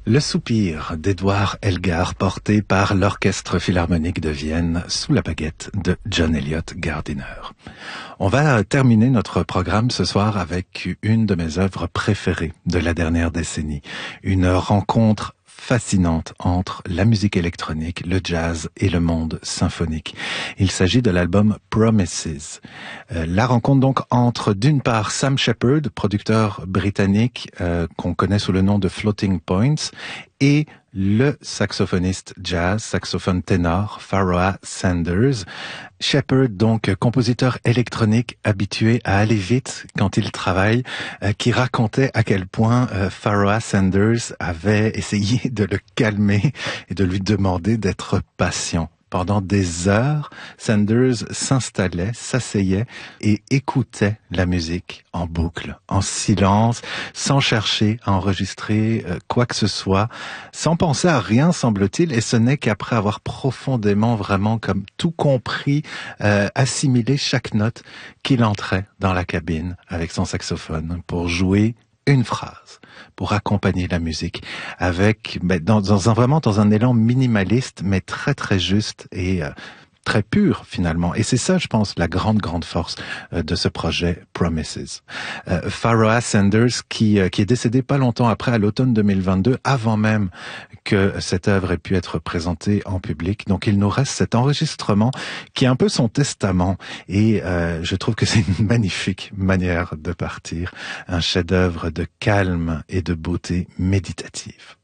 Le soupir d'Edouard Elgar porté par l'Orchestre Philharmonique de Vienne sous la baguette de John Eliot Gardiner. On va terminer notre programme ce soir avec une de mes œuvres préférées de la dernière décennie. Une rencontre fascinante entre la musique électronique, le jazz et le monde symphonique. Il s'agit de l'album Promises. La rencontre donc entre d'une part Sam Shepard, producteur britannique qu'on connaît sous le nom de Floating Points, et le saxophoniste jazz, saxophone ténor, Pharoah Sanders. Shepard, donc compositeur électronique habitué à aller vite quand il travaille, qui racontait à quel point Pharoah Sanders avait essayé de le calmer et de lui demander d'être patient. Pendant des heures, Sanders s'installait, s'asseyait et écoutait la musique en boucle, en silence, sans chercher à enregistrer quoi que ce soit, sans penser à rien, semble-t-il, et ce n'est qu'après avoir profondément, vraiment comme tout compris, assimilé chaque note qu'il entrait dans la cabine avec son saxophone pour jouer une phrase pour accompagner la musique avec vraiment dans un élan minimaliste mais très très juste et très pur finalement. Et c'est ça, je pense, la grande force de ce projet Promises. Pharoah Sanders qui est décédé pas longtemps après, à l'automne 2022, avant même que cette œuvre ait pu être présentée en public. Donc il nous reste cet enregistrement qui est un peu son testament et je trouve que c'est une magnifique manière de partir. Un chef-d'œuvre de calme et de beauté méditative.